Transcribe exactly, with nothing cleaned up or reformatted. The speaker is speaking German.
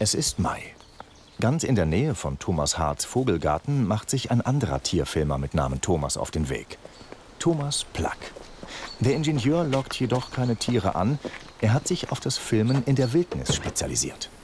Es ist Mai. Ganz in der Nähe von Thomas Harts Vogelgarten macht sich ein anderer Tierfilmer mit Namen Thomas auf den Weg. Thomas Plack. Der Ingenieur lockt jedoch keine Tiere an. Er hat sich auf das Filmen in der Wildnis spezialisiert.